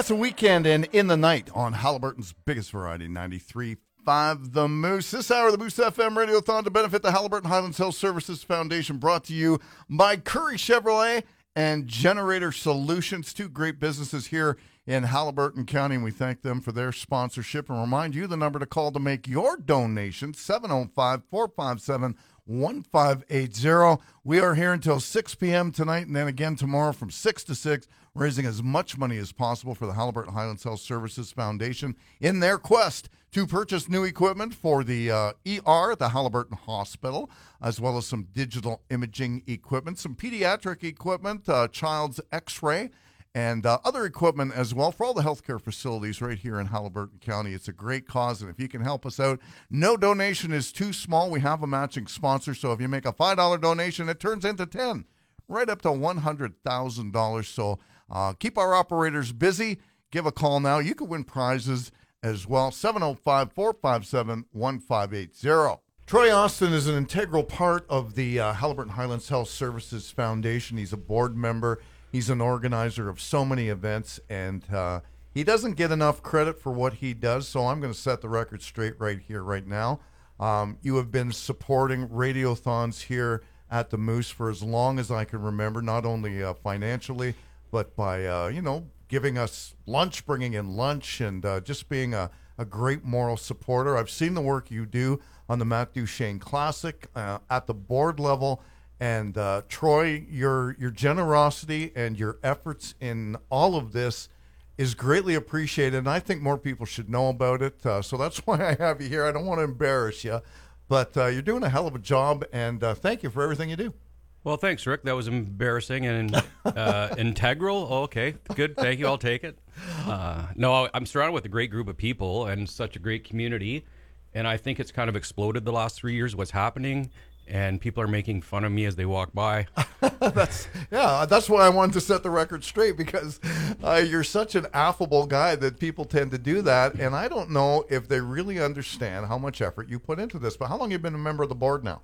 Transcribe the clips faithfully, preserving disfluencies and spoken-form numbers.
It's a weekend and in the night on Halliburton's biggest variety, ninety-three point five The Moose. This hour of the Moose F M Radiothon to benefit the Halliburton Highlands Health Services Foundation, brought to you by Curry Chevrolet and Generator Solutions, two great businesses here in Halliburton County, and we thank them for their sponsorship and remind you the number to call to make your donation, seven oh five, four five seven, one five eight zero. We are here until six p.m. tonight and then again tomorrow from six to six, raising as much money as possible for the Halliburton Highlands Health Services Foundation in their quest to purchase new equipment for the uh, E R at the Halliburton Hospital, as well as some digital imaging equipment, some pediatric equipment, uh, child's x-ray, and uh, other equipment as well for all the healthcare facilities right here in Halliburton County. It's a great cause, and if you can help us out, no donation is too small. We have a matching sponsor, so if you make a five dollar donation, it turns into ten, right up to one hundred thousand dollars. So uh, keep our operators busy. Give a call now. You could win prizes as well, seven oh five, four five seven, one five eight zero. Troy Austin is an integral part of the uh, Halliburton Highlands Health Services Foundation. He's a board member. He's an organizer of so many events, and uh, he doesn't get enough credit for what he does, so I'm going to set the record straight right here, right now. Um, you have been supporting radiothons here at the Moose for as long as I can remember, not only uh, financially, but by, uh, you know, giving us lunch, bringing in lunch, and uh, just being a, a great moral supporter. I've seen the work you do on the Matt Duchene Classic uh, at the board level. And uh, Troy, your your generosity and your efforts in all of this is greatly appreciated, and I think more people should know about it. Uh, so that's why I have you here. I don't want to embarrass you, but uh, you're doing a hell of a job, and uh, thank you for everything you do. Well, thanks, Rick. That was embarrassing and uh, integral. Oh, okay, good. Thank you. I'll take it. Uh, no, I'm surrounded with a great group of people and such a great community, and I think it's kind of exploded the last three years, what's happening. And people are making fun of me as they walk by. that's yeah, that's why I wanted to set the record straight, because uh, you're such an affable guy that people tend to do that. And I don't know if they really understand how much effort you put into this. But how long have you been a member of the board now?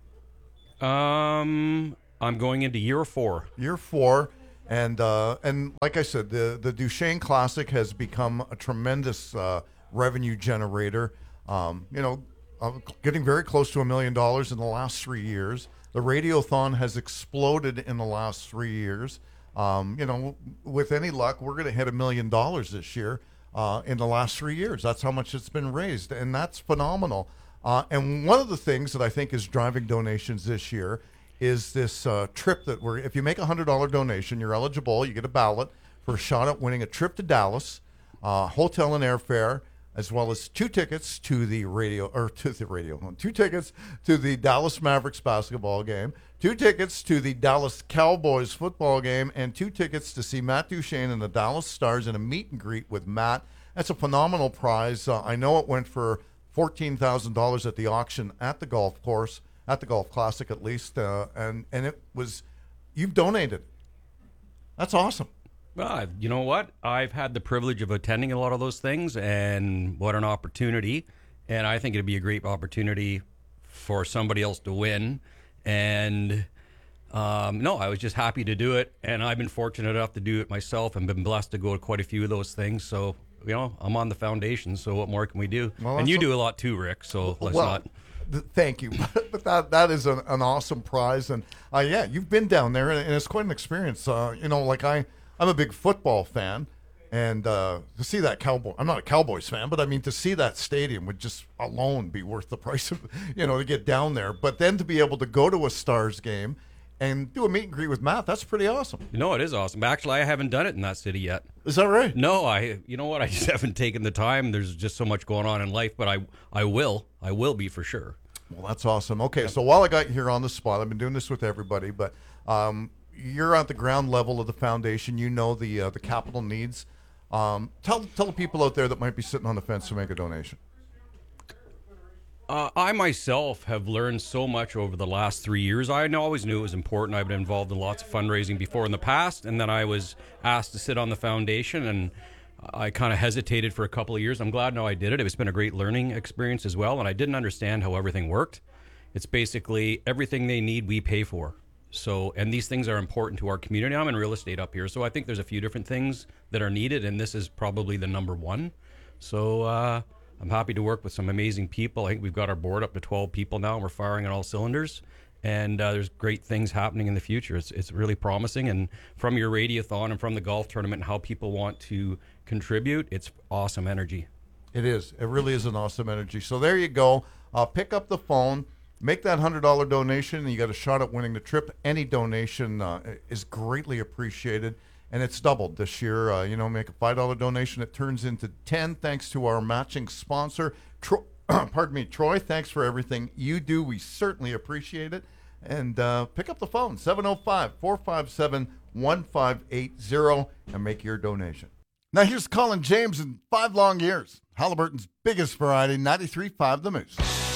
Um, I'm going into year four. Year four. And uh, and like I said, the, the Duchene Classic has become a tremendous uh, revenue generator. Um, you know, Uh, getting very close to a million dollars in the last three years. The Radiothon has exploded in the last three years. Um, you know, with any luck, we're going to hit a million dollars this year uh, in the last three years. That's how much it's been raised, and that's phenomenal. Uh, and one of the things that I think is driving donations this year is this uh, trip that we're, if you make a one hundred dollar donation, you're eligible, you get a ballot for a shot at winning a trip to Dallas, uh, hotel and airfare, as well as two tickets to the radio, or to the radio, two tickets to the Dallas Mavericks basketball game, two tickets to the Dallas Cowboys football game, and two tickets to see Matt Duchene and the Dallas Stars in a meet and greet with Matt. That's a phenomenal prize. Uh, I know it went for fourteen thousand dollars at the auction at the golf course, at the Golf Classic at least, uh, and, and it was, you've donated. That's awesome. Well, you know what? I've had the privilege of attending a lot of those things, and what an opportunity. And I think it'd be a great opportunity for somebody else to win. And um, no, I was just happy to do it. And I've been fortunate enough to do it myself and been blessed to go to quite a few of those things. So, you know, I'm on the foundation. So what more can we do? Well, and you a- do a lot too, Rick. So let's well, not. Th- thank you. But that that is an, an awesome prize. And uh, yeah, you've been down there, and, and it's quite an experience. Uh, you know, like I... I'm a big football fan, and uh, to see that Cowboy, I'm not a Cowboys fan, but I mean, to see that stadium would just alone be worth the price of, you know, to get down there. But then to be able to go to a Stars game and do a meet and greet with Matt, that's pretty awesome. You know, it is awesome. Actually, I haven't done it in that city yet. Is that right? No, I, you know what, I just haven't taken the time. There's just so much going on in life, but I, I will. I will be for sure. Well, that's awesome. Okay, so while I got you here on the spot, I've been doing this with everybody, but um, you're at the ground level of the foundation. You know the uh, the capital needs. Um, tell tell the people out there that might be sitting on the fence to make a donation. Uh, I myself have learned so much over the last three years. I always knew it was important. I've been involved in lots of fundraising before in the past, and then I was asked to sit on the foundation, and I kind of hesitated for a couple of years. I'm glad now I did it. It's been a great learning experience as well, and I didn't understand how everything worked. It's basically everything they need we pay for. So, and these things are important to our community. I'm in real estate up here, so I think there's a few different things that are needed, and this is probably the number one. So uh, I'm happy to work with some amazing people. I think we've got our board up to twelve people now, and we're firing on all cylinders. And uh, there's great things happening in the future. It's it's really promising. And from your radiothon and from the golf tournament and how people want to contribute, it's awesome energy. It is. It really is an awesome energy. So there you go. Uh, pick up the phone. Make that one hundred dollars donation, and you got a shot at winning the trip. Any donation uh, is greatly appreciated, and it's doubled this year. Uh, you know, make a five dollars donation. It turns into ten thanks to our matching sponsor, Troy. Pardon me, Troy. Thanks for everything you do. We certainly appreciate it. And uh, pick up the phone, seven oh five, four five seven, one five eight zero, and make your donation. Now here's Colin James in five long years. Halliburton's biggest variety, ninety-three point five The Moose.